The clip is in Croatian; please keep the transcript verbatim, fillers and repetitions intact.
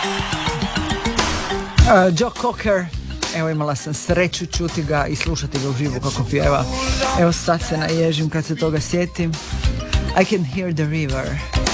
Uh, Joe Cocker, evo imala sam sreću čuti ga i slušati ga uživo kako pjeva. Evo sad se naježim kad se toga sjetim. I can hear the river.